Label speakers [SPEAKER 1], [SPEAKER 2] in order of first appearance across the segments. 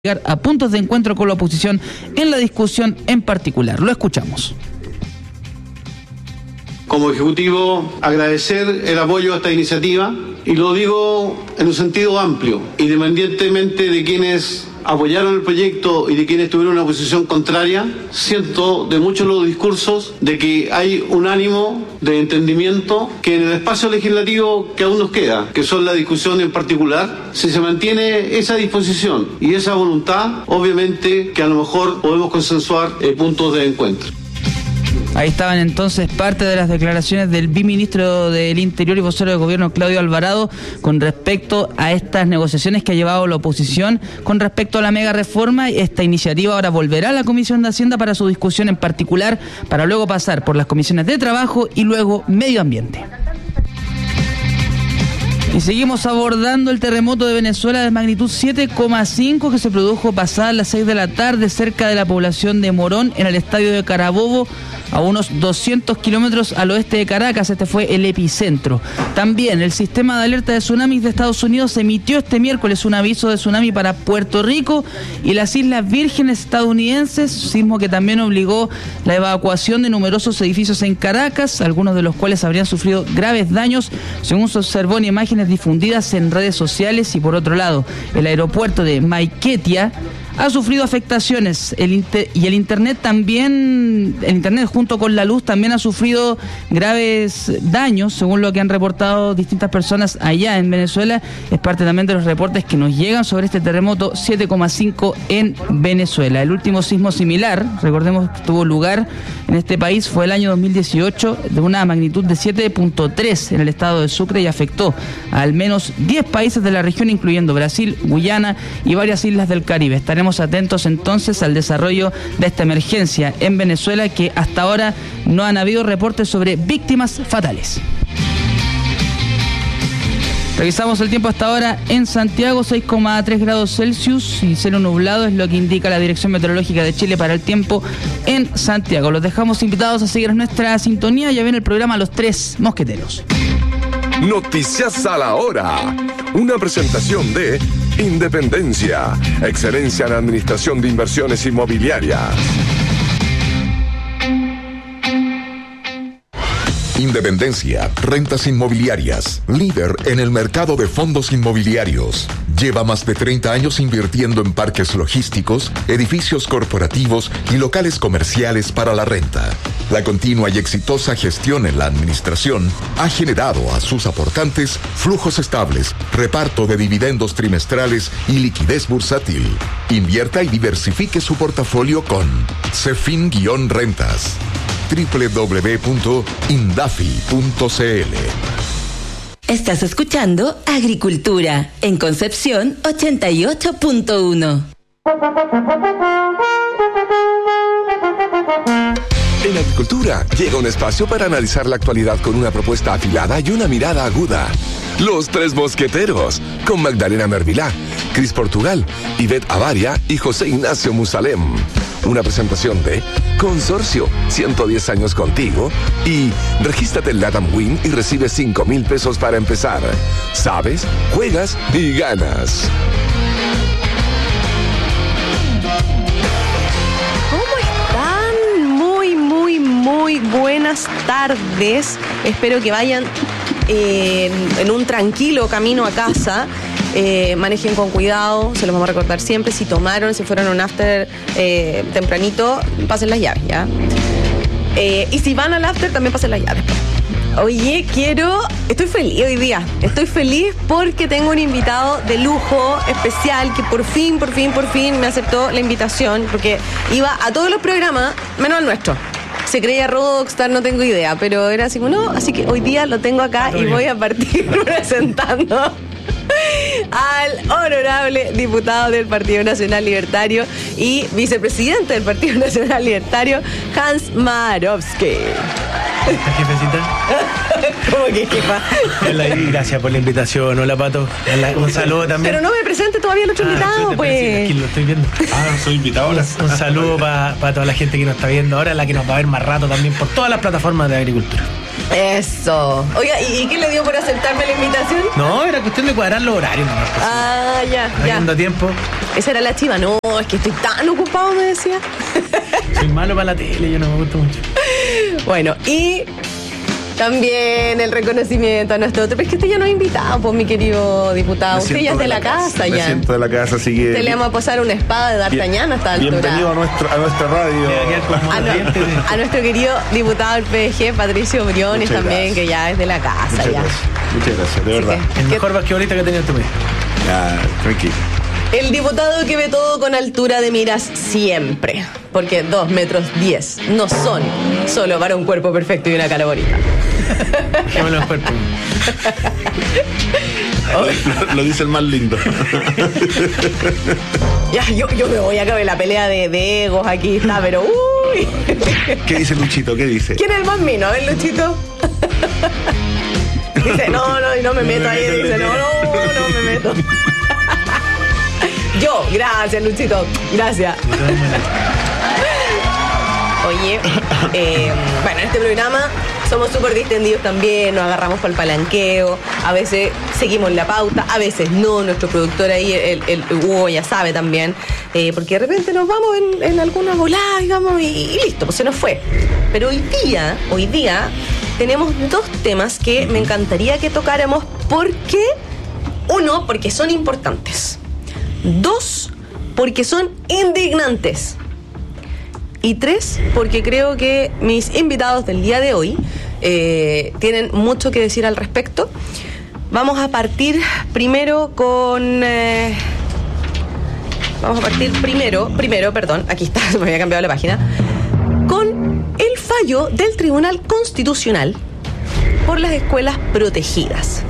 [SPEAKER 1] llegar a puntos de encuentro con la oposición en la discusión en particular. Lo escuchamos.
[SPEAKER 2] Como Ejecutivo, agradecer el apoyo a esta iniciativa, y lo digo en un sentido amplio, independientemente de quienes apoyaron el proyecto y de quienes tuvieron una posición contraria. Siento de muchos los discursos de que hay un ánimo de entendimiento que en el espacio legislativo que aún nos queda, que son la discusión en particular, si se mantiene esa disposición y esa voluntad, obviamente que a lo mejor podemos consensuar puntos de encuentro.
[SPEAKER 1] Ahí estaban entonces parte de las declaraciones del viceministro del Interior y vocero del gobierno, Claudio Alvarado, con respecto a estas negociaciones que ha llevado la oposición con respecto a la mega reforma. Esta iniciativa ahora volverá a la Comisión de Hacienda para su discusión en particular, para luego pasar por las comisiones de Trabajo y luego Medio Ambiente. Y seguimos abordando el terremoto de Venezuela de magnitud 7,5 que se produjo pasadas las 6 de la tarde cerca de la población de Morón, en el estadio de Carabobo, a unos 200 kilómetros al oeste de Caracas. Este fue el epicentro. También el sistema de alerta de tsunamis de Estados Unidos emitió este miércoles un aviso de tsunami para Puerto Rico y las Islas Vírgenes estadounidenses, sismo que también obligó la evacuación de numerosos edificios en Caracas, algunos de los cuales habrían sufrido graves daños, según se observó en imágenes difundidas en redes sociales. Y por otro lado, el aeropuerto de Maiquetía ha sufrido afectaciones, el internet también, el internet junto con la luz también ha sufrido graves daños, según lo que han reportado distintas personas allá en Venezuela. Es parte también de los reportes que nos llegan sobre este terremoto 7,5 en Venezuela. El último sismo similar, recordemos que tuvo lugar en este país, fue el año 2018, de una magnitud de 7,3 en el estado de Sucre, y afectó a al menos 10 países de la región, incluyendo Brasil, Guyana y varias islas del Caribe. Estaremos atentos entonces al desarrollo de esta emergencia en Venezuela, que hasta ahora no han habido reportes sobre víctimas fatales. Revisamos el tiempo hasta ahora en Santiago, 6,3 grados Celsius y cielo nublado es lo que indica la Dirección Meteorológica de Chile para el tiempo en Santiago. Los dejamos invitados a seguir nuestra sintonía. Ya viene el programa Los Tres Mosqueteros.
[SPEAKER 3] Noticias a la hora. Una presentación de Independencia, excelencia en administración de inversiones inmobiliarias. Independencia, rentas inmobiliarias, líder en el mercado de fondos inmobiliarios. Lleva más de 30 años invirtiendo en parques logísticos, edificios corporativos y locales comerciales para la renta. La continua y exitosa gestión en la administración ha generado a sus aportantes flujos estables, reparto de dividendos trimestrales y liquidez bursátil. Invierta y diversifique su portafolio con Cefin-Rentas. www.indafi.cl.
[SPEAKER 4] Estás escuchando Agricultura en Concepción 88.1.
[SPEAKER 3] En Agricultura llega un espacio para analizar la actualidad con una propuesta afilada y una mirada aguda. Los Tres Mosqueteros, con Magdalena Mervilá, Cris Portugal, Ivette Avaria y José Ignacio Musalem. Una presentación de Consorcio, 110 años contigo, y regístrate en LATAM Win y recibe 5,000 pesos para empezar. Sabes, juegas y ganas.
[SPEAKER 5] Muy buenas tardes. Espero que vayan en un tranquilo camino a casa. Manejen con cuidado, se los vamos a recordar siempre. Si tomaron, si fueron a un after tempranito, pasen las llaves, ¿ya? Y si van al after, también pasen las llaves. Oye, estoy feliz hoy día. Estoy feliz porque tengo un invitado de lujo especial que por fin me aceptó la invitación, porque iba a todos los programas, menos al nuestro. Se creía rockstar, no tengo idea, pero era así como, no, así que hoy día lo tengo acá y voy a partir presentando al honorable diputado del Partido Nacional Libertario y vicepresidente del Partido Nacional Libertario, Hans Marowski.
[SPEAKER 6] Jefecita.
[SPEAKER 5] ¿Cómo que jefa?
[SPEAKER 6] Hola, y gracias por la invitación. Hola, Pato. Hola, un saludo también.
[SPEAKER 5] Pero no me presente todavía el otro invitado, pues.
[SPEAKER 6] Aquí lo estoy viendo.
[SPEAKER 7] Soy invitado ahora.
[SPEAKER 6] Un saludo para toda la gente que nos está viendo ahora, la que nos va a ver más rato también por todas las plataformas de agricultura.
[SPEAKER 5] Eso. Oiga, ¿y qué le dio por aceptarme la invitación?
[SPEAKER 6] No, era cuestión de cuadrar los horarios. No,
[SPEAKER 5] ya.
[SPEAKER 6] Habiendo tiempo.
[SPEAKER 5] Esa era la chiva. No, es que estoy tan ocupado, me decía.
[SPEAKER 6] Soy malo para la tele, yo no me gusta mucho.
[SPEAKER 5] Bueno, y también el reconocimiento a nuestro otro. Pero es que usted ya no ha invitado, pues, mi querido diputado. Usted ya es de la casa, ya.
[SPEAKER 7] Me siento de la casa, así que...
[SPEAKER 5] Usted le vamos a pasar una espada de D'Artagnan a esta altura.
[SPEAKER 7] Bienvenido a nuestra radio.
[SPEAKER 5] A nuestro querido diputado del PDG, Patricio Briones,
[SPEAKER 7] Muchas
[SPEAKER 5] también,
[SPEAKER 7] gracias.
[SPEAKER 5] que ya es de la casa.
[SPEAKER 7] Muchas
[SPEAKER 5] ya.
[SPEAKER 7] gracias. Muchas gracias, de verdad.
[SPEAKER 6] El mejor basquetbolista que ha tenido tu vida.
[SPEAKER 7] Tranquilo.
[SPEAKER 5] El diputado que ve todo con altura de miras siempre. Porque 2 metros 10 no son solo para un cuerpo perfecto y una cara bonita.
[SPEAKER 6] Dejémoslo en cuerpo.
[SPEAKER 7] Lo dice el más lindo.
[SPEAKER 5] Ya, yo me voy a acabar la pelea de egos aquí, está, pero uy.
[SPEAKER 7] ¿Qué dice Luchito? ¿Qué dice?
[SPEAKER 5] ¿Quién es el más mino? A ver, Luchito. Dice, no me meto ahí. Dice, no me meto. Yo, gracias, Luchito. Gracias. Oye, bueno, en este programa somos súper distendidos también, nos agarramos para el palanqueo, a veces seguimos la pauta, a veces no, nuestro productor ahí, el Hugo ya sabe también, porque de repente nos vamos en alguna volada, digamos, y listo, pues se nos fue. Pero hoy día tenemos 2 temas que me encantaría que tocáramos, porque, 1, porque son importantes, 2, porque son indignantes. Y 3, porque creo que mis invitados del día de hoy tienen mucho que decir al respecto. Vamos a partir primero con... aquí está, me había cambiado la página. Con el fallo del Tribunal Constitucional por las escuelas protegidas.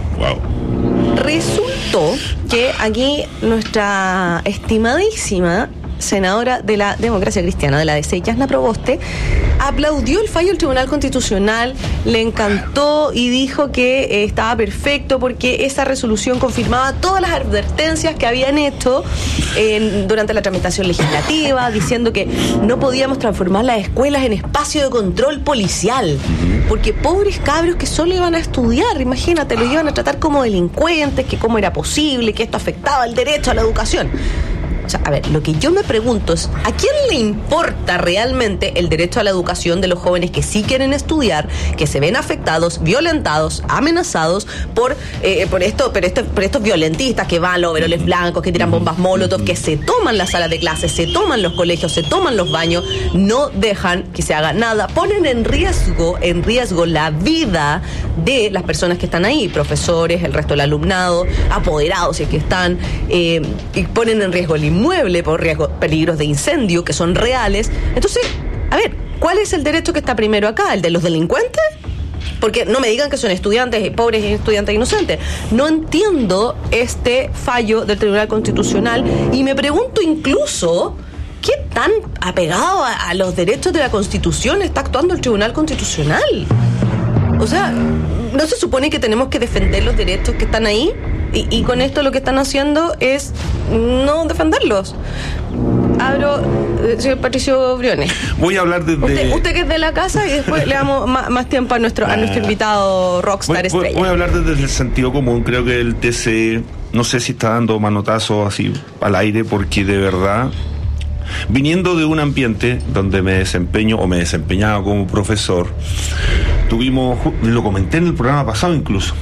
[SPEAKER 7] Wow.
[SPEAKER 5] Resultó que aquí nuestra estimadísima senadora de la Democracia Cristiana, de la DC, Yasna Proboste, aplaudió el fallo del Tribunal Constitucional, le encantó y dijo que estaba perfecto porque esa resolución confirmaba todas las advertencias que habían hecho durante la tramitación legislativa, diciendo que no podíamos transformar las escuelas en espacio de control policial, porque pobres cabros que solo iban a estudiar, imagínate, los iban a tratar como delincuentes, que cómo era posible, que esto afectaba el derecho a la educación. O sea, a ver, lo que yo me pregunto es, ¿a quién le importa realmente el derecho a la educación de los jóvenes que sí quieren estudiar, que se ven afectados, violentados, amenazados por estos violentistas que van los overoles blancos, que tiran bombas molotov, que se toman las salas de clases, se toman los colegios, se toman los baños, no dejan que se haga nada, ponen en riesgo la vida de las personas que están ahí, profesores, el resto del alumnado, apoderados si es que están, y ponen en riesgo el inmueble por peligros de incendio que son reales. Entonces, a ver, ¿cuál es el derecho que está primero acá? ¿El de los delincuentes? Porque no me digan que son estudiantes, pobres estudiantes inocentes. No entiendo este fallo del Tribunal Constitucional y me pregunto incluso ¿qué tan apegado a los derechos de la Constitución está actuando el Tribunal Constitucional? O sea, ¿no se supone que tenemos que defender los derechos que están ahí? Y con esto lo que están haciendo es no defenderlos. Abro, señor Patricio Briones.
[SPEAKER 7] Voy a hablar desde...
[SPEAKER 5] Usted que es de la casa y después le damos más tiempo a nuestro invitado rockstar estrella.
[SPEAKER 7] Voy a hablar desde el sentido común. Creo que el TC, no sé si está dando manotazos así al aire, porque de verdad, viniendo de un ambiente donde me desempeñaba como profesor, tuvimos, lo comenté en el programa pasado incluso,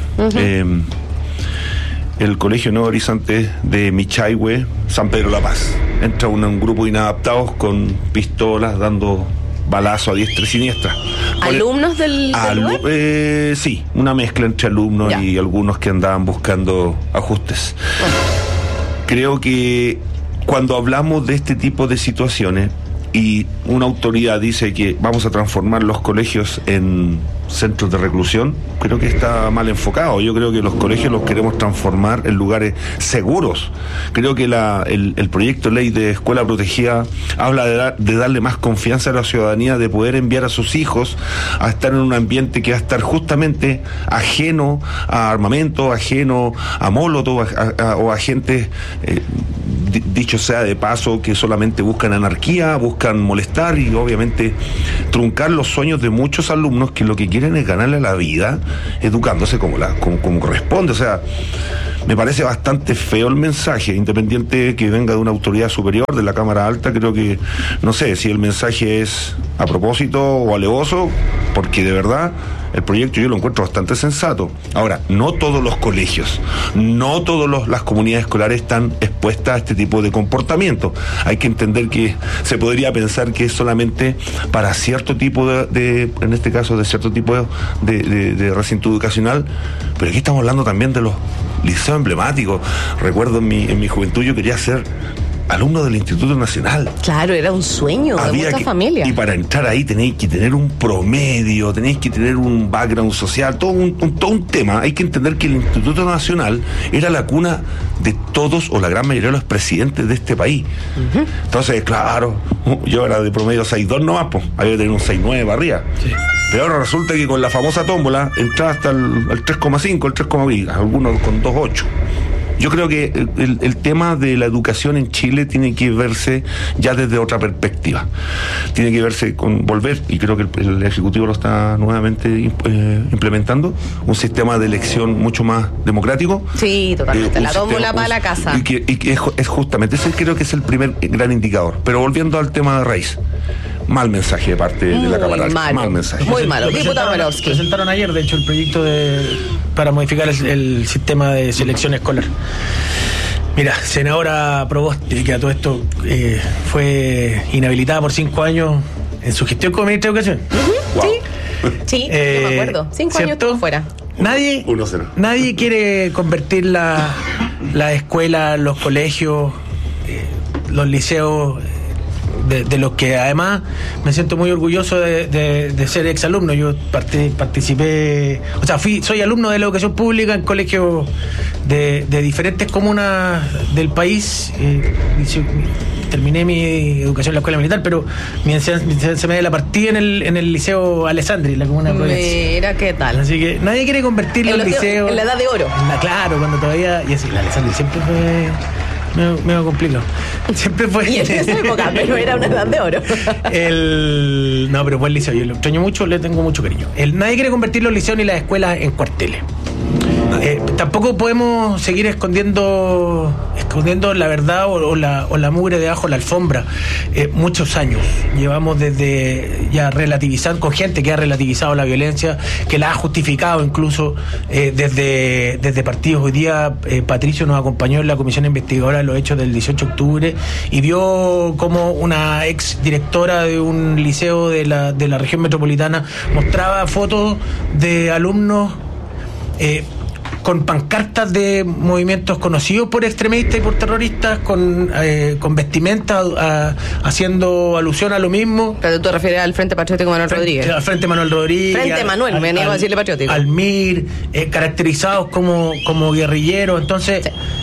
[SPEAKER 7] el Colegio Nuevo Horizonte de Michaihue, San Pedro La Paz. Entra un grupo de inadaptados con pistolas dando balazos a diestra y siniestra.
[SPEAKER 5] ¿Alumnos del lugar?
[SPEAKER 7] Sí, una mezcla entre alumnos
[SPEAKER 5] Ya.
[SPEAKER 7] y algunos que andaban buscando ajustes. Creo que cuando hablamos de este tipo de situaciones y una autoridad dice que vamos a transformar los colegios en centros de reclusión, creo que está mal enfocado. Yo creo que los colegios los queremos transformar en lugares seguros. Creo que el proyecto de ley de escuela protegida habla de darle más confianza a la ciudadanía, de poder enviar a sus hijos a estar en un ambiente que va a estar justamente ajeno a armamento, ajeno a molotov o a gente, dicho sea de paso, que solamente buscan anarquía, buscan molestar y obviamente truncar los sueños de muchos alumnos que lo que quieren es ganarle la vida educándose como corresponde. O sea, me parece bastante feo el mensaje, independiente que venga de una autoridad superior, de la Cámara Alta. Creo que, no sé si el mensaje es a propósito o alevoso, porque de verdad el proyecto yo lo encuentro bastante sensato. Ahora, no todos los colegios, no todas las comunidades escolares están expuestas a este tipo de comportamiento. Hay que entender que se podría pensar que es solamente para cierto tipo en este caso, de cierto tipo de recinto educacional, pero aquí estamos hablando también de los liceos emblemáticos. Recuerdo en mi juventud yo quería ser alumno del Instituto Nacional.
[SPEAKER 5] Claro, era un sueño de muchas familias.
[SPEAKER 7] Y para entrar ahí tenéis que tener un promedio, tenéis que tener un background social, todo un tema. Hay que entender que el Instituto Nacional era la cuna de todos o la gran mayoría de los presidentes de este país. Uh-huh. Entonces, claro, yo era de promedio 6.2 nomás, pues había que tener un 6.9 para arriba. Sí. Pero ahora resulta que con la famosa tómbola entraba hasta el 3,5, el 3,5, algunos con 2,8. Yo creo que el tema de la educación en Chile tiene que verse ya desde otra perspectiva. Tiene que verse con volver, y creo que el Ejecutivo lo está nuevamente implementando, un sistema de elección mucho más democrático.
[SPEAKER 5] Sí, totalmente. La tómbola para la casa.
[SPEAKER 7] Y que es justamente, ese creo que es el primer gran indicador. Pero volviendo al tema de raíz. Mal mensaje de parte de la Cámara Alta. Mal mensaje.
[SPEAKER 5] Muy malo. Diputado Merovsky.
[SPEAKER 6] Presentaron ayer, de hecho, el proyecto para modificar el sistema de selección escolar. Mira, senadora Proboste, que a todo esto fue inhabilitada por 5 años en su gestión como ministra de Educación.
[SPEAKER 5] Uh-huh. Wow. Sí, yo me acuerdo. 5 años estuvo fuera.
[SPEAKER 6] Nadie quiere convertir la escuela, los colegios, los liceos, de los que además me siento muy orgulloso de ser exalumno. Yo participé, o sea, soy alumno de la educación pública en colegios de diferentes comunas del país. Terminé mi educación en la escuela militar, pero mi enseñanza media la partí en el liceo Alessandri, en la comuna de Providencia.
[SPEAKER 5] Mira qué tal.
[SPEAKER 6] Así que nadie quiere convertir los liceos
[SPEAKER 5] en la edad de oro.
[SPEAKER 6] Claro, cuando todavía, y así, la Alessandri siempre fue medio complicado. Siempre fue.
[SPEAKER 5] Y en esa época, pero era una edad de oro.
[SPEAKER 6] No, pero buen liceo. Yo lo extraño mucho, le tengo mucho cariño. Nadie quiere convertir los liceos ni las escuelas en cuarteles. Tampoco podemos seguir escondiendo la verdad o la mugre debajo de la alfombra. Muchos años llevamos desde ya relativizando, con gente que ha relativizado la violencia, que la ha justificado incluso desde partidos. Hoy día Patricio nos acompañó en la comisión investigadora de los hechos del 18 de octubre y vio como una ex directora de un liceo de la región metropolitana mostraba fotos de alumnos con pancartas de movimientos conocidos por extremistas y por terroristas, con vestimenta haciendo alusión a lo mismo.
[SPEAKER 5] Pero tú te refieres al Frente Patriótico Manuel Rodríguez.
[SPEAKER 6] Al Frente Manuel Rodríguez.
[SPEAKER 5] Frente Manuel, me niego a decirle patriótico.
[SPEAKER 6] Al MIR, caracterizados como guerrilleros. Entonces,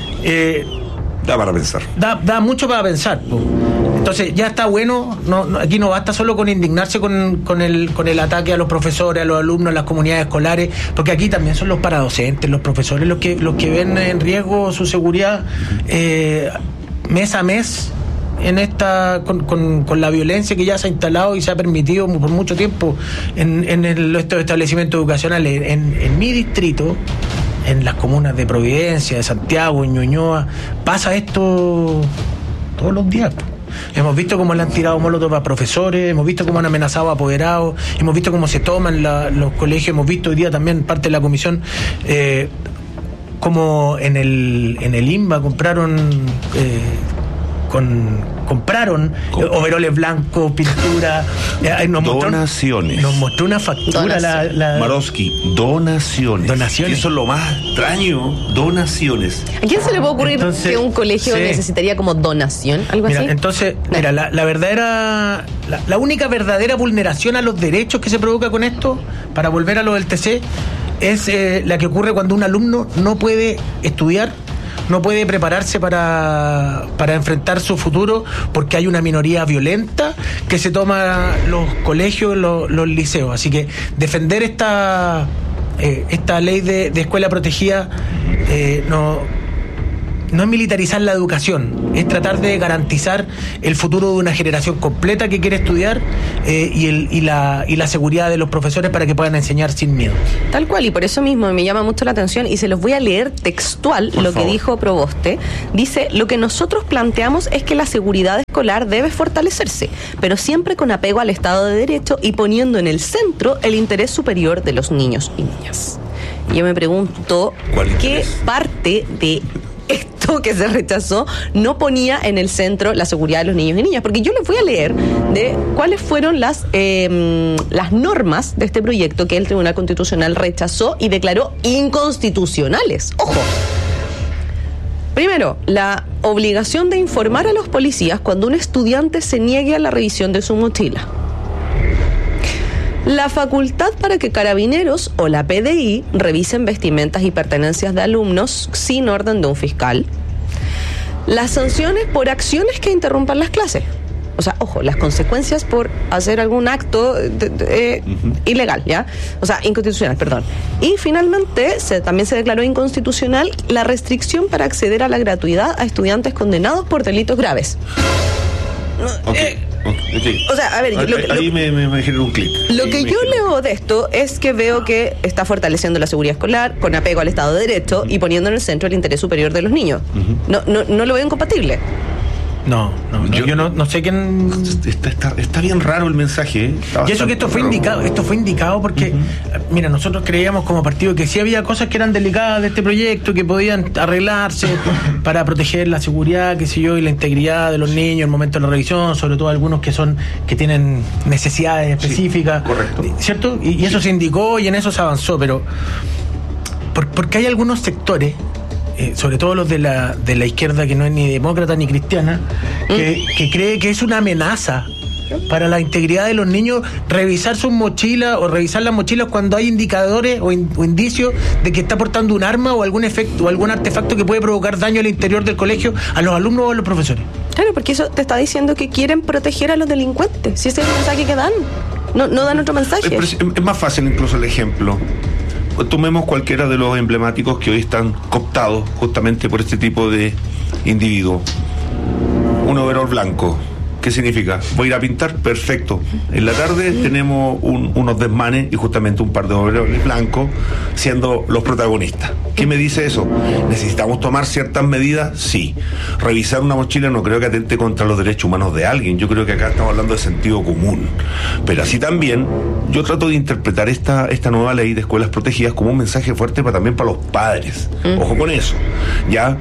[SPEAKER 7] da para pensar.
[SPEAKER 6] Da mucho para pensar. Entonces ya está bueno, aquí no basta solo con indignarse con el ataque a los profesores, a los alumnos, a las comunidades escolares, porque aquí también son los paradocentes, los profesores los que ven en riesgo su seguridad mes a mes en con la violencia que ya se ha instalado y se ha permitido por mucho tiempo en estos establecimientos educacionales. En mi distrito, en las comunas de Providencia, de Santiago, en Ñuñoa, pasa esto todos los días. Hemos visto cómo le han tirado molotov a profesores, hemos visto cómo han amenazado a apoderados, hemos visto cómo se toman los colegios, hemos visto hoy día también parte de la comisión como en el INBA compraron compraron overoles blancos, pintura.
[SPEAKER 7] Donaciones.
[SPEAKER 6] Nos mostró una factura la
[SPEAKER 7] Marovsky, donaciones. Eso es lo más extraño, donaciones.
[SPEAKER 5] ¿A quién se le puede ocurrir que un colegio necesitaría como donación? ¿Algo así?
[SPEAKER 6] Entonces, mira, la única verdadera vulneración a los derechos que se provoca con esto, para volver a lo del TC, es la que ocurre cuando un alumno no puede estudiar, no puede prepararse para enfrentar su futuro porque hay una minoría violenta que se toma los colegios, los liceos. Así que defender esta ley de escuela protegida no es militarizar la educación, es tratar de garantizar el futuro de una generación completa que quiere estudiar y la seguridad de los profesores para que puedan enseñar sin miedo.
[SPEAKER 5] Tal cual, y por eso mismo me llama mucho la atención, y se los voy a leer textual por favor. Que dijo Proboste. Dice: lo que nosotros planteamos es que la seguridad escolar debe fortalecerse, pero siempre con apego al Estado de Derecho y poniendo en el centro el interés superior de los niños y niñas. Y yo me pregunto, ¿qué parte de esto que se rechazó no ponía en el centro la seguridad de los niños y niñas? Porque yo les voy a leer de cuáles fueron las normas de este proyecto que el Tribunal Constitucional rechazó y declaró inconstitucionales. ¡Ojo! Primero, la obligación de informar a los policías cuando un estudiante se niegue a la revisión de su mochila. La facultad para que Carabineros o la PDI revisen vestimentas y pertenencias de alumnos sin orden de un fiscal. Las sanciones por acciones que interrumpan las clases. O sea, ojo, las consecuencias por hacer algún acto ilegal, ¿ya? O sea, inconstitucional, perdón. Y finalmente, también se declaró inconstitucional la restricción para acceder a la gratuidad a estudiantes condenados por delitos graves.
[SPEAKER 7] Okay.
[SPEAKER 5] O sea, a ver,
[SPEAKER 7] ahí me genera un clic.
[SPEAKER 5] Lo que yo leo de esto es que veo que está fortaleciendo la seguridad escolar con apego al Estado de Derecho y poniendo en el centro el interés superior de los niños. No lo veo incompatible.
[SPEAKER 6] No, yo no sé quién.
[SPEAKER 7] Está bien raro el mensaje.
[SPEAKER 6] Y eso que esto fue indicado porque, mira, nosotros creíamos como partido que sí había cosas que eran delicadas de este proyecto, que podían arreglarse para proteger la seguridad, qué sé yo, y la integridad de los niños en el momento de la revisión, sobre todo algunos que tienen necesidades específicas.
[SPEAKER 7] Sí, correcto.
[SPEAKER 6] ¿Cierto? Y eso se indicó y en eso se avanzó, pero porque hay algunos sectores, sobre todo los de la izquierda, que no es ni demócrata ni cristiana, que cree que es una amenaza para la integridad de los niños revisar sus mochilas o revisar las mochilas cuando hay indicadores o indicios de que está portando un arma o algún efecto o algún artefacto que puede provocar daño al interior del colegio, a los alumnos o a los profesores.
[SPEAKER 5] Claro, porque eso te está diciendo que quieren proteger a los delincuentes. Si ese es el mensaje que dan, no dan otro mensaje.
[SPEAKER 7] Es más fácil incluso el ejemplo. Tomemos cualquiera de los emblemáticos que hoy están cooptados justamente por este tipo de individuos. Un overol blanco. ¿Qué significa? ¿Voy a ir a pintar? Perfecto. En la tarde tenemos unos desmanes y justamente un par de overoles blancos siendo los protagonistas. ¿Qué me dice eso? ¿Necesitamos tomar ciertas medidas? Sí. Revisar una mochila no creo que atente contra los derechos humanos de alguien. Yo creo que acá estamos hablando de sentido común. Pero así también, yo trato de interpretar esta nueva ley de escuelas protegidas como un mensaje fuerte también para los padres. Ojo con eso. Ya,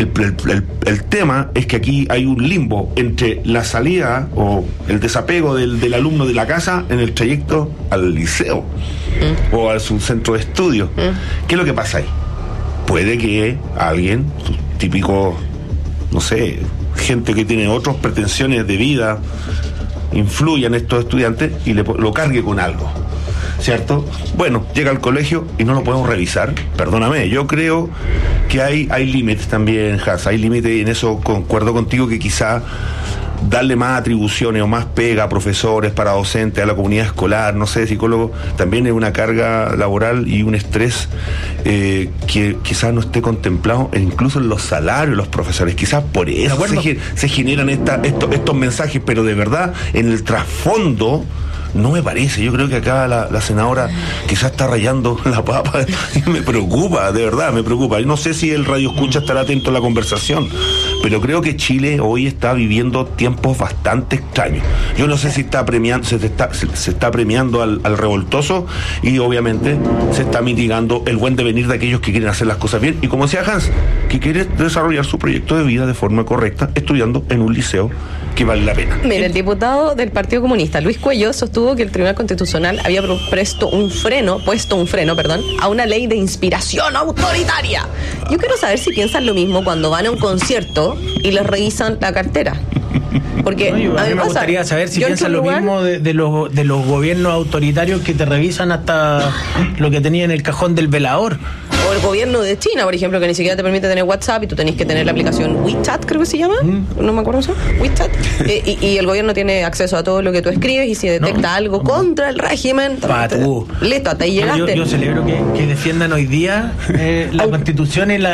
[SPEAKER 7] el tema es que aquí hay un limbo entre la salida o el desapego del alumno de la casa en el trayecto al liceo o a su centro de estudio. ¿Qué es lo que pasa ahí? Puede que alguien, típico, no sé, gente que tiene otras pretensiones de vida, influya en estos estudiantes y lo cargue con algo, ¿cierto? Bueno, llega al colegio y no lo podemos revisar. Perdóname, yo creo que hay límites también, Has, hay límites, y en eso concuerdo contigo que quizá darle más atribuciones o más pega a profesores, para docentes, a la comunidad escolar, no sé, psicólogos, también es una carga laboral y un estrés que quizás no esté contemplado incluso en los salarios de los profesores. Quizás por eso se generan estos mensajes, pero de verdad en el trasfondo No me parece. Yo creo que acá la senadora quizás está rayando la papa y me preocupa, de verdad, me preocupa. Y no sé si el radio escucha estará atento a la conversación, pero creo que Chile hoy está viviendo tiempos bastante extraños. Yo no sé si está premiando, se está premiando al revoltoso, y obviamente se está mitigando el buen devenir de aquellos que quieren hacer las cosas bien, y como decía Hans, que quiere desarrollar su proyecto de vida de forma correcta, estudiando en un liceo que vale la pena.
[SPEAKER 5] Mira, el diputado del Partido Comunista, Luis Cuello, sostuvo que el Tribunal Constitucional había puesto un freno a una ley de inspiración autoritaria. Yo quiero saber si piensan lo mismo cuando van a un concierto y les revisan la cartera. Porque
[SPEAKER 6] a mí me gustaría saber si piensan lo mismo de los gobiernos autoritarios que te revisan hasta lo que tenía en el cajón del velador.
[SPEAKER 5] O el gobierno de China, por ejemplo, que ni siquiera te permite tener WhatsApp y tú tenés que tener la aplicación WeChat, creo que se llama. No me acuerdo eso. WeChat. Y el gobierno tiene acceso a todo lo que tú escribes, y si detecta algo contra el régimen, listo, hasta ahí llegaste.
[SPEAKER 6] Yo celebro que defiendan hoy día la Constitución y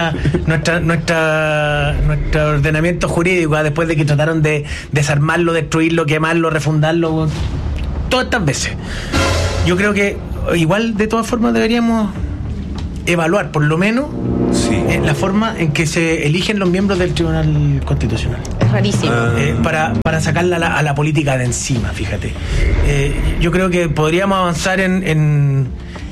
[SPEAKER 6] nuestro ordenamiento jurídico, después de que trataron de desarmarlo, destruirlo, quemarlo, refundarlo todas estas veces. Yo creo que igual, de todas formas, deberíamos evaluar por lo menos la forma en que se eligen los miembros del Tribunal Constitucional.
[SPEAKER 5] Es rarísimo.
[SPEAKER 6] Para sacarla a la política de encima, fíjate. Yo creo que podríamos avanzar en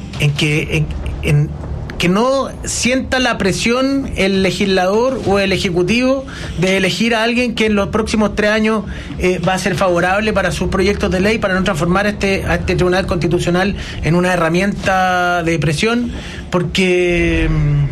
[SPEAKER 6] que no sienta la presión el legislador o el ejecutivo de elegir a alguien que en los próximos 3 años va a ser favorable para sus proyectos de ley, para no transformar a este Tribunal Constitucional en una herramienta de presión, porque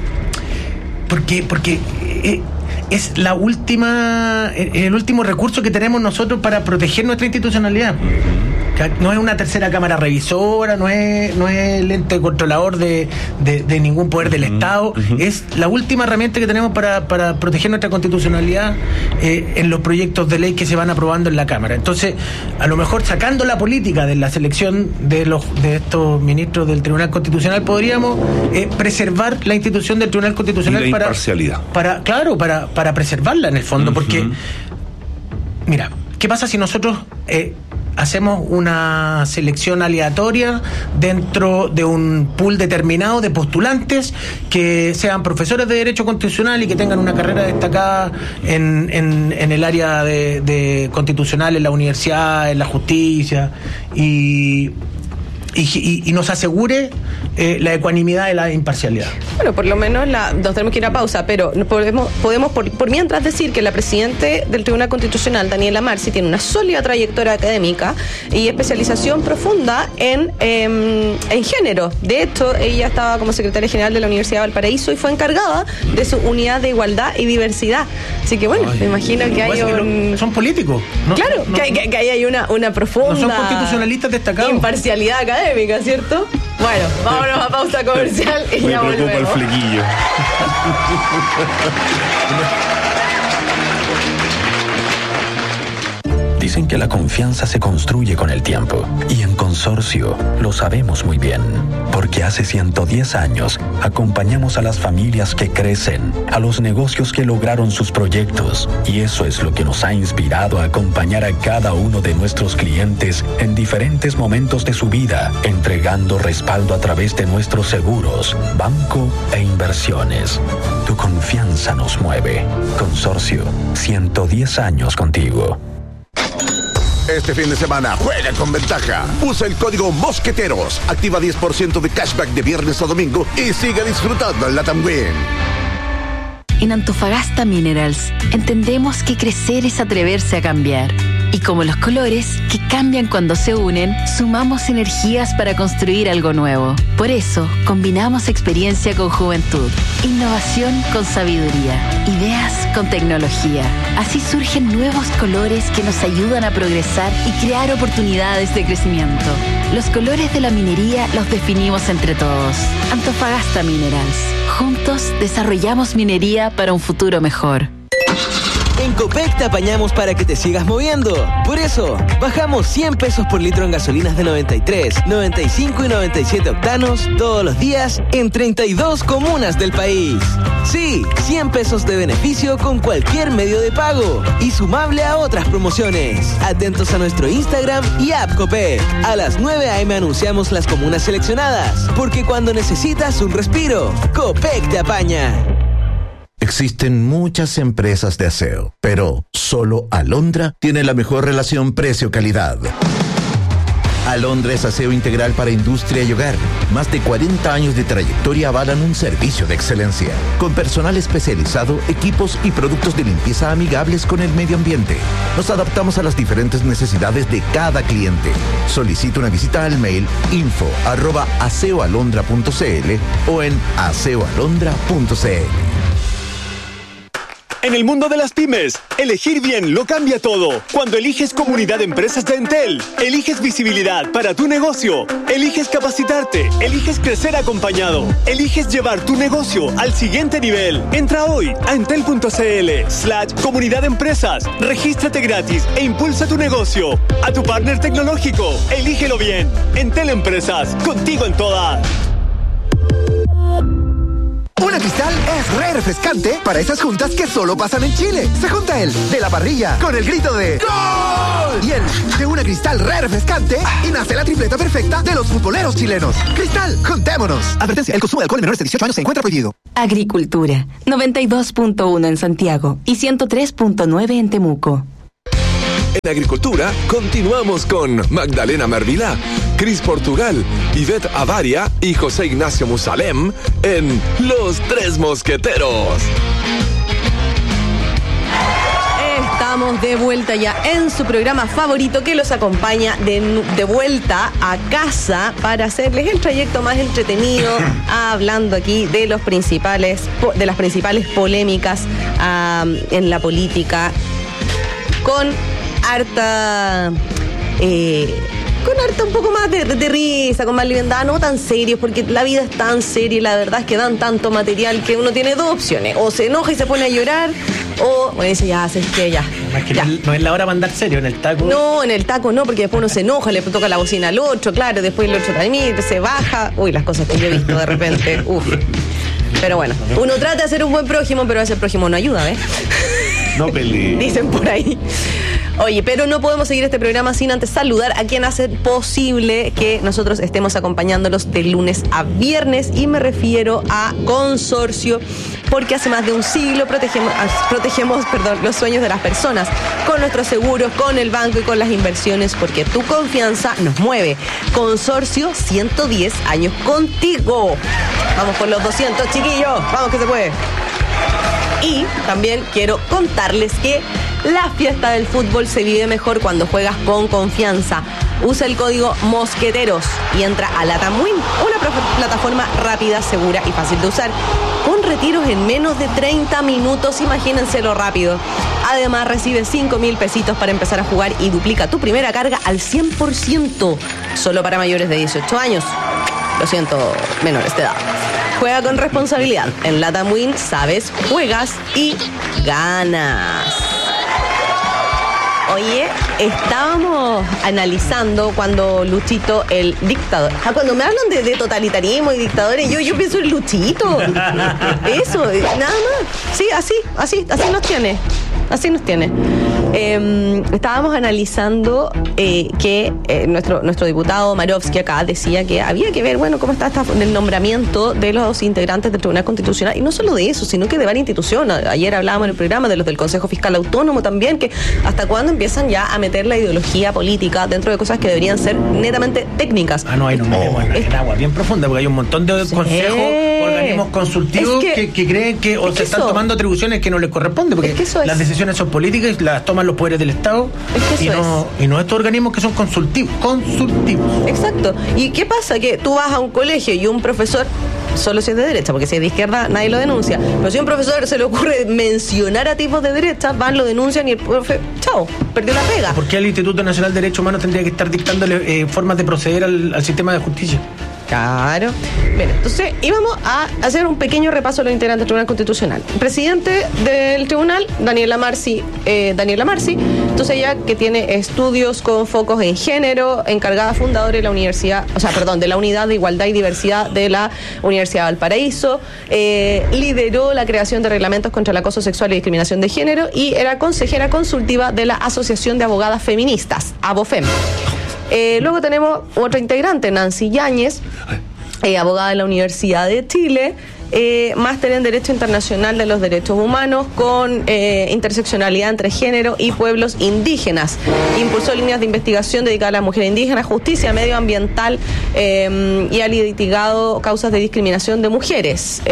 [SPEAKER 6] es el último recurso que tenemos nosotros para proteger nuestra institucionalidad. No es una tercera cámara revisora, no es el ente controlador de ningún poder del Estado. Es la última herramienta que tenemos para proteger nuestra constitucionalidad en los proyectos de ley que se van aprobando en la Cámara. Entonces, a lo mejor sacando la política de la selección de estos ministros del Tribunal Constitucional, podríamos preservar la institución del Tribunal Constitucional
[SPEAKER 7] y la imparcialidad.
[SPEAKER 6] Para preservarla en el fondo, porque mira, ¿qué pasa si nosotros hacemos una selección aleatoria dentro de un pool determinado de postulantes que sean profesores de Derecho Constitucional y que tengan una carrera destacada en el área de constitucional, en la universidad, en la justicia, y nos asegure la ecuanimidad y la imparcialidad?
[SPEAKER 5] Bueno, por lo menos nos tenemos que ir a pausa, pero podemos por mientras decir que la presidente del Tribunal Constitucional, Daniela Marci, tiene una sólida trayectoria académica y especialización profunda en género. De hecho, ella estaba como secretaria general de la Universidad de Valparaíso y fue encargada de su unidad de igualdad y diversidad. Así que bueno, me imagino que hay
[SPEAKER 6] son políticos.
[SPEAKER 5] Que ahí hay una profunda...
[SPEAKER 6] No son constitucionalistas destacados.
[SPEAKER 5] Imparcialidad académica, ¿cierto? Bueno, vámonos a pausa comercial y ya volvemos.
[SPEAKER 7] Me preocupa el flequillo.
[SPEAKER 8] Dicen que la confianza se construye con el tiempo, y en Consorcio lo sabemos muy bien, porque hace 110 años acompañamos a las familias que crecen, a los negocios que lograron sus proyectos, y eso es lo que nos ha inspirado a acompañar a cada uno de nuestros clientes en diferentes momentos de su vida, entregando respaldo a través de nuestros seguros, banco e inversiones. Tu confianza nos mueve. Consorcio, 110 años contigo.
[SPEAKER 9] Este fin de semana juega con ventaja. Usa el código Mosqueteros. Activa 10% de cashback de viernes a domingo y sigue disfrutando en LATAM Win.
[SPEAKER 10] En Antofagasta Minerals entendemos que crecer es atreverse a cambiar. Y como los colores, que cambian cuando se unen, sumamos energías para construir algo nuevo. Por eso, combinamos experiencia con juventud, innovación con sabiduría, ideas con tecnología. Así surgen nuevos colores que nos ayudan a progresar y crear oportunidades de crecimiento. Los colores de la minería los definimos entre todos. Antofagasta Minerals. Juntos desarrollamos minería para un futuro mejor.
[SPEAKER 11] En Copec te apañamos para que te sigas moviendo. Por eso, bajamos 100 pesos por litro en gasolinas de 93, 95 y 97 octanos todos los días en 32 comunas del país. Sí, 100 pesos de beneficio con cualquier medio de pago y sumable a otras promociones. Atentos a nuestro Instagram y app Copec. A las 9 a.m. anunciamos las comunas seleccionadas, porque cuando necesitas un respiro, Copec te apaña.
[SPEAKER 9] Existen muchas empresas de aseo, pero solo Alondra tiene la mejor relación precio-calidad. Alondra es aseo integral para industria y hogar. Más de 40 años de trayectoria avalan un servicio de excelencia, con personal especializado, equipos y productos de limpieza amigables con el medio ambiente. Nos adaptamos a las diferentes necesidades de cada cliente. Solicita una visita al mail info@aseoalondra.cl o en aseoalondra.cl.
[SPEAKER 12] En el mundo de las pymes, elegir bien lo cambia todo. Cuando eliges Comunidad de Empresas de Entel, eliges visibilidad para tu negocio, eliges capacitarte, eliges crecer acompañado, eliges llevar tu negocio al siguiente nivel. Entra hoy a entel.cl/Comunidad de Empresas, regístrate gratis e impulsa tu negocio. A tu partner tecnológico, elígelo bien. Entel Empresas, contigo en todas.
[SPEAKER 13] Una Cristal es re refrescante para esas juntas que solo pasan en Chile. Se junta el de la parrilla con el grito de ¡Gol! Y el de una Cristal re refrescante y nace la tripleta perfecta de los futboleros chilenos. Cristal, juntémonos. Advertencia, el consumo de alcohol en menores de 18 años se encuentra prohibido.
[SPEAKER 4] Agricultura, 92.1 en Santiago y 103.9 en Temuco.
[SPEAKER 14] En Agricultura, continuamos con Magdalena Mervilá, Cris Portugal, Ivette Avaria y José Ignacio Musalem en Los Tres Mosqueteros.
[SPEAKER 5] Estamos de vuelta ya en su programa favorito que los acompaña de vuelta a casa para hacerles el trayecto más entretenido, hablando aquí de las principales polémicas en la política con harta un poco más de risa, con más liviandad, no tan serios, porque la vida es tan seria y la verdad es que dan tanto material que uno tiene dos opciones: o se enoja y se pone a llorar, o dice, ya, ¿sabes qué? Ya.
[SPEAKER 6] No es la hora de andar serio en el taco.
[SPEAKER 5] No, en el taco no, porque después uno se enoja, le toca la bocina al otro, claro, después el otro también se baja. Uy, las cosas que yo he visto de repente, Pero bueno, uno trata de ser un buen prójimo, pero ese prójimo no ayuda, ¿ves?
[SPEAKER 7] No peleé.
[SPEAKER 5] Dicen por ahí. Oye, pero no podemos seguir este programa sin antes saludar a quien hace posible que nosotros estemos acompañándolos de lunes a viernes, y me refiero a Consorcio, porque hace más de un siglo protegemos los sueños de las personas con nuestros seguros, con el banco y con las inversiones, porque tu confianza nos mueve. Consorcio, 110 años contigo. Vamos por los 200, chiquillos. Vamos que se puede. Y también quiero contarles que la fiesta del fútbol se vive mejor cuando juegas con confianza. Usa el código Mosqueteros y entra a LatamWin, una plataforma rápida, segura y fácil de usar, con retiros en menos de 30 minutos. Imagínense lo rápido. Además, recibe 5.000 pesitos para empezar a jugar y duplica tu primera carga al 100%, solo para mayores de 18 años. Lo siento, menores de edad. Juega con responsabilidad. En LatamWin sabes, juegas y ganas. Oye, estábamos analizando cuando Luchito, el dictador... cuando me hablan de totalitarismo y dictadores, yo pienso en Luchito. Eso, nada más. Sí, así nos tiene. Así nos tiene. Estábamos analizando que nuestro diputado Marovsky acá decía que había que ver, cómo está el nombramiento de los integrantes del Tribunal Constitucional, y no solo de eso, sino que de varias instituciones. Ayer hablábamos en el programa de los del Consejo Fiscal Autónomo también, que hasta cuándo empiezan ya a meter la ideología política dentro de cosas que deberían ser netamente técnicas.
[SPEAKER 6] Ahí nos metemos en agua bien profunda, porque hay un montón de consejos, organismos consultivos que creen que se están tomando atribuciones que no les corresponden, porque las decisiones son políticas y las toman los poderes del Estado, y no estos organismos que son consultivos.
[SPEAKER 5] Exacto. ¿Y qué pasa? Que tú vas a un colegio y un profesor, solo si es de derecha, porque si es de izquierda nadie lo denuncia, pero si a un profesor se le ocurre mencionar a tipos de derecha, van, lo denuncian y el profe, chao, perdió la pega.
[SPEAKER 6] ¿Por qué el Instituto Nacional de Derechos Humanos tendría que estar dictándole formas de proceder al sistema de justicia?
[SPEAKER 5] Claro. Bien, entonces íbamos a hacer un pequeño repaso de los integrantes del Tribunal Constitucional. El presidente del tribunal, Daniela Marci, entonces ella que tiene estudios con focos en género, encargada fundadora de la universidad, de la Unidad de Igualdad y Diversidad de la Universidad de Valparaíso, lideró la creación de reglamentos contra el acoso sexual y discriminación de género y era consejera consultiva de la Asociación de Abogadas Feministas, ABOFEM. Luego tenemos otra integrante, Nancy Yáñez, abogada de la Universidad de Chile, máster en Derecho Internacional de los Derechos Humanos con interseccionalidad entre género y pueblos indígenas. Impulsó líneas de investigación dedicadas a las mujeres indígenas, justicia medioambiental y ha litigado causas de discriminación de mujeres.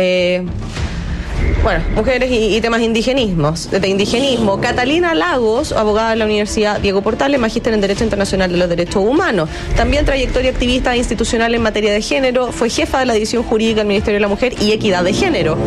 [SPEAKER 5] Mujeres y temas de indigenismo. Catalina Lagos, abogada de la Universidad Diego Portales, magíster en Derecho Internacional de los Derechos Humanos. También trayectoria activista institucional en materia de género. Fue jefa de la División Jurídica del Ministerio de la Mujer y Equidad de Género.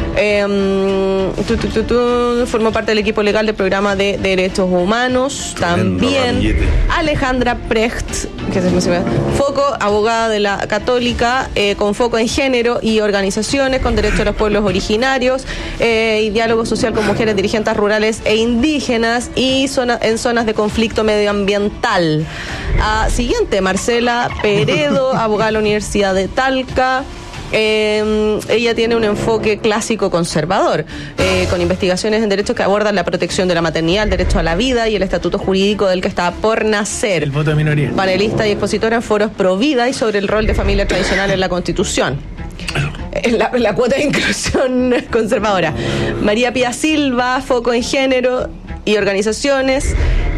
[SPEAKER 5] Formó parte del equipo legal del programa de Derechos Humanos. También Alejandra Precht, foco, abogada de la Católica, con foco en género y organizaciones con derecho a los pueblos originarios y diálogo social con mujeres dirigentes rurales e indígenas y en zonas de conflicto medioambiental. Siguiente, Marcela Peredo, abogada de la Universidad de Talca. Ella tiene un enfoque clásico conservador, con investigaciones en derechos que abordan la protección de la maternidad, el derecho a la vida y el estatuto jurídico del que está por nacer.
[SPEAKER 6] El voto de minoría.
[SPEAKER 5] Panelista y expositora en foros pro vida y sobre el rol de familia tradicional en la Constitución. La cuota de inclusión conservadora. María Pía Silva, foco en género y organizaciones.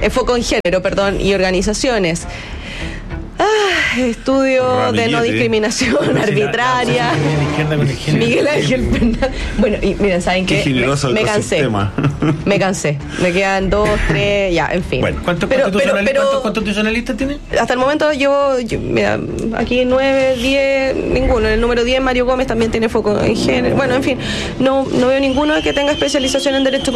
[SPEAKER 5] Estudio de no discriminación arbitraria. Miguel Ángel Fernández. Bueno, y miren, ¿saben qué? Me cansé. Me cansé. Me quedan 2, 3, ya, en fin.
[SPEAKER 6] Bueno, ¿cuántos constitucionalistas tienen?
[SPEAKER 5] Hasta el momento mira, aquí 9, 10, ninguno. En el número 10, Mario Gómez también tiene foco en género. Bueno, en fin, no veo ninguno que tenga especialización en derecho